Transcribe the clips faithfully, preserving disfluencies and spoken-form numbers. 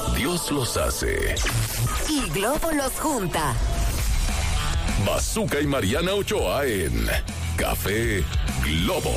Dios los hace y Globo los junta. Bazooka y Mariana Ochoa en Café Globo.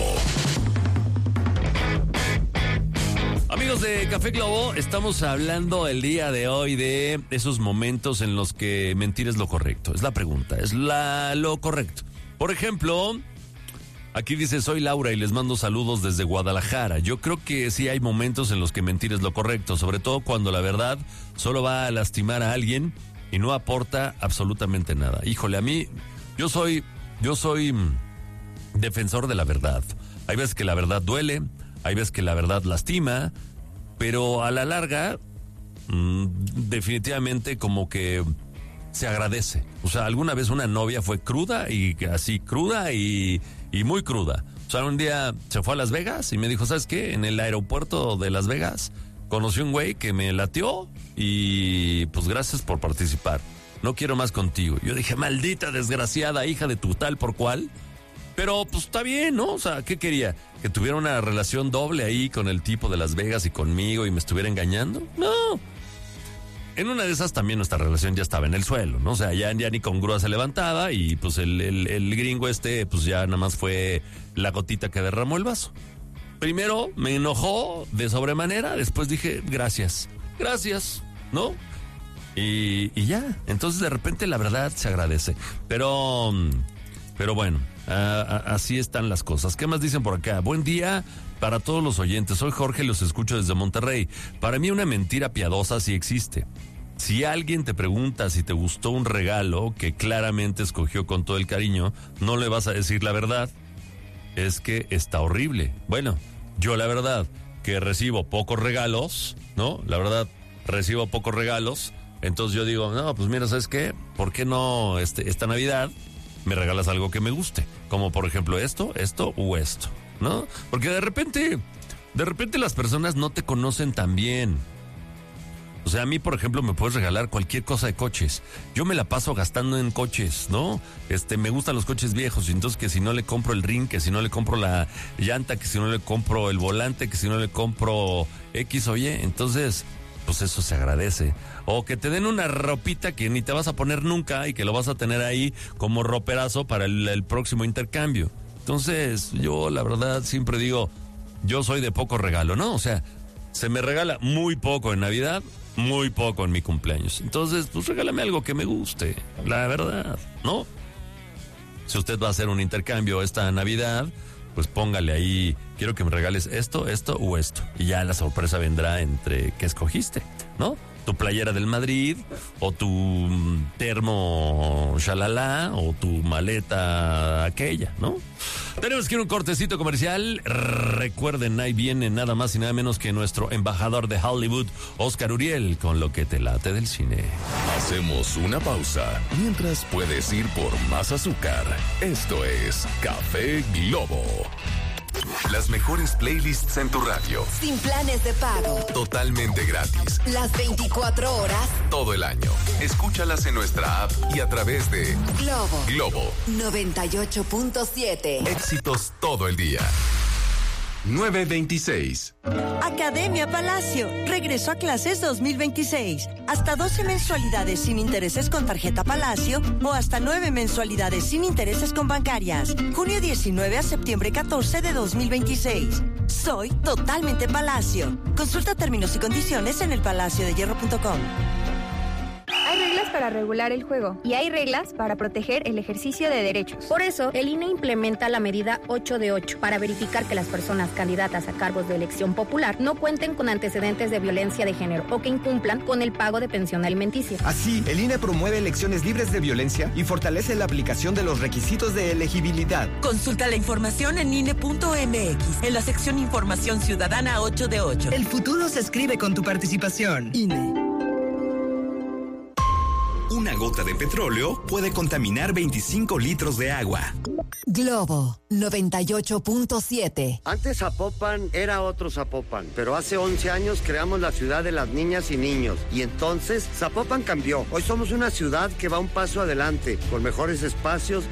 Amigos de Café Globo, estamos hablando el día de hoy de esos momentos en los que mentir es lo correcto. Es la pregunta, es la, lo correcto. Por ejemplo, aquí dice, soy Laura y les mando saludos desde Guadalajara. Yo creo que sí hay momentos en los que mentir es lo correcto, sobre todo cuando la verdad solo va a lastimar a alguien y no aporta absolutamente nada. Híjole, a mí, yo soy, yo soy defensor de la verdad. Hay veces que la verdad duele, hay veces que la verdad lastima, pero a la larga, mmm, definitivamente como que se agradece. O sea, alguna vez una novia fue cruda y así cruda y, y muy cruda. O sea, un día se fue a Las Vegas y me dijo, ¿sabes qué? En el aeropuerto de Las Vegas conocí un güey que me latió y pues gracias por participar. No quiero más contigo. Yo dije, maldita desgraciada hija de tu tal por cual. Pero pues está bien, ¿no? O sea, ¿qué quería? ¿Que tuviera una relación doble ahí con el tipo de Las Vegas y conmigo y me estuviera engañando? No. En una de esas también nuestra relación ya estaba en el suelo, ¿no? O sea, ya, ya ni con grúa se levantaba y pues el, el, el gringo este pues ya nada más fue la gotita que derramó el vaso. Primero me enojó de sobremanera, después dije, gracias, gracias, ¿no? Y, y ya, entonces de repente la verdad se agradece. Pero, pero bueno, a, a, así están las cosas. ¿Qué más dicen por acá? Buen día para todos los oyentes. Soy Jorge y los escucho desde Monterrey. Para mí una mentira piadosa sí existe. Si alguien te pregunta si te gustó un regalo que claramente escogió con todo el cariño, no le vas a decir la verdad. Es que está horrible. Bueno, yo la verdad que recibo pocos regalos, ¿no? La verdad, recibo pocos regalos. Entonces yo digo, no, pues mira, ¿sabes qué? ¿Por qué no este, esta Navidad me regalas algo que me guste? Como por ejemplo esto, esto o esto, ¿no? Porque de repente, de repente las personas no te conocen tan bien. O sea, a mí, por ejemplo, me puedes regalar cualquier cosa de coches. Yo me la paso gastando en coches, ¿no? Este, me gustan los coches viejos, y entonces que si no le compro el ring, que si no le compro la llanta, que si no le compro el volante, que si no le compro X o Y, entonces, pues eso se agradece. O que te den una ropita que ni te vas a poner nunca y que lo vas a tener ahí como roperazo para el, el próximo intercambio. Entonces, yo la verdad siempre digo, yo soy de poco regalo, ¿no? O sea, se me regala muy poco en Navidad, muy poco en mi cumpleaños. Entonces, pues regálame algo que me guste, la verdad, ¿no? Si usted va a hacer un intercambio esta Navidad, pues póngale ahí, quiero que me regales esto, esto o esto. Y ya la sorpresa vendrá entre qué escogiste, ¿no? Tu playera del Madrid, o tu termo shalala, o tu maleta aquella, ¿no? Tenemos que ir a un cortecito comercial. Recuerden, ahí viene nada más y nada menos que nuestro embajador de Hollywood, Oscar Uriel, con lo que te late del cine. Hacemos una pausa, mientras puedes ir por más azúcar. Esto es Café Globo. Las mejores playlists en tu radio. Sin planes de pago. Totalmente gratis. Las veinticuatro horas. Todo el año. Escúchalas en nuestra app y a través de Globo. Globo. noventa y ocho punto siete. Éxitos todo el día. nueve veintiséis. Academia Palacio regresó a clases dos mil veintiséis. Hasta doce mensualidades sin intereses con tarjeta Palacio o hasta nueve mensualidades sin intereses con bancarias. Junio diecinueve a septiembre catorce de dos mil veintiséis. Soy totalmente Palacio. Consulta términos y condiciones en el palacio de hierro punto com. Hay reglas para regular el juego y hay reglas para proteger el ejercicio de derechos. Por eso, el I N E implementa la medida ocho de ocho para verificar que las personas candidatas a cargos de elección popular no cuenten con antecedentes de violencia de género o que incumplan con el pago de pensión alimenticia. Así, el I N E promueve elecciones libres de violencia y fortalece la aplicación de los requisitos de elegibilidad. Consulta la información en I N E punto M X, en la sección Información Ciudadana ocho de ocho. El futuro se escribe con tu participación. I N E. Una gota de petróleo puede contaminar veinticinco litros de agua. Globo noventa y ocho punto siete. Antes Zapopan era otro Zapopan, pero hace once años creamos la ciudad de las niñas y niños. Y entonces Zapopan cambió. Hoy somos una ciudad que va un paso adelante, con mejores espacios